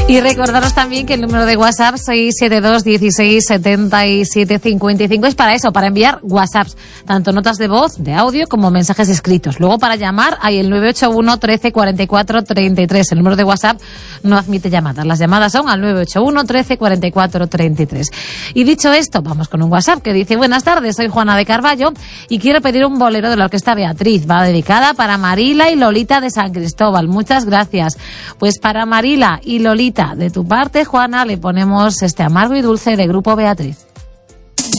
Y recordaros también que el número de WhatsApp 672 16 77 55 es para eso, para enviar WhatsApps, tanto notas de voz, de audio, como mensajes escritos. Luego para llamar hay el 981 13 44 33. El número de WhatsApp no admite llamadas. Las llamadas son al 981 13 44 33. Y dicho esto, vamos con un WhatsApp que dice: buenas tardes, soy Juana de Carballo y quiero pedir un bolero de la Orquesta Beatriz. Va dedicada para Marila y Lolita de San Cristóbal. Muchas gracias. Pues para Marila y Lolita, de tu parte, Juana, le ponemos este Amargo y Dulce de Grupo Beatriz.